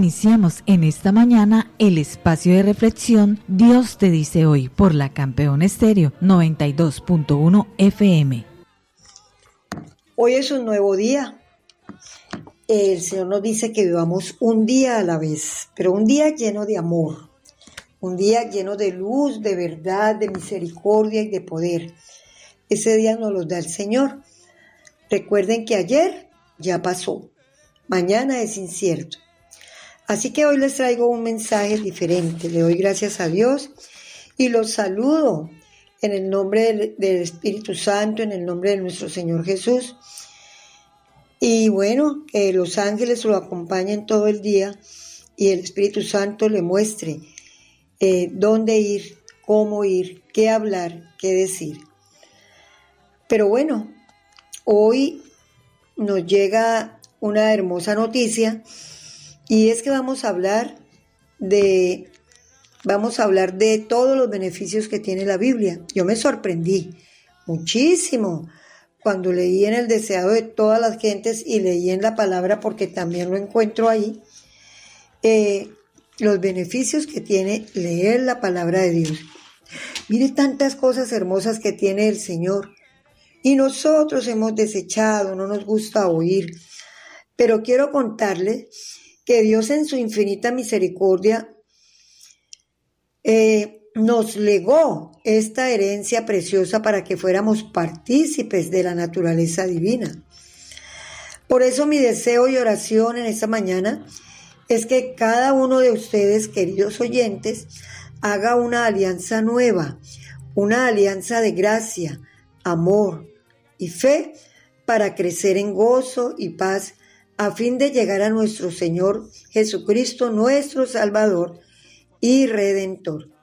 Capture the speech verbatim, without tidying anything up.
Iniciamos en esta mañana el espacio de reflexión Dios te dice hoy por la Campeón Estéreo noventa y dos punto uno F M. Hoy es un nuevo día. El Señor nos dice que vivamos un día a la vez, pero un día lleno de amor, un día lleno de luz, de verdad, de misericordia y de poder. Ese día nos lo da el Señor. Recuerden que ayer ya pasó, mañana es incierto. Así que hoy les traigo un mensaje diferente. Le doy gracias a Dios y los saludo en el nombre del, del Espíritu Santo, en el nombre de nuestro Señor Jesús. Y bueno, que los ángeles lo acompañen todo el día y el Espíritu Santo le muestre eh, dónde ir, cómo ir, qué hablar, qué decir. Pero bueno, hoy nos llega una hermosa noticia y es que vamos a hablar de, vamos a hablar de todos los beneficios que tiene la Biblia. Yo me sorprendí muchísimo cuando leí en el deseado de todas las gentes y leí en la palabra, porque también lo encuentro ahí, eh, los beneficios que tiene leer la palabra de Dios. Mire tantas cosas hermosas que tiene el Señor y nosotros hemos desechado, no nos gusta oír. Pero quiero contarles que Dios en su infinita misericordia eh, nos legó esta herencia preciosa para que fuéramos partícipes de la naturaleza divina. Por eso mi deseo y oración en esta mañana es que cada uno de ustedes, queridos oyentes, haga una alianza nueva, una alianza de gracia, amor y fe para crecer en gozo y paz a fin de llegar a nuestro Señor Jesucristo, nuestro Salvador y Redentor.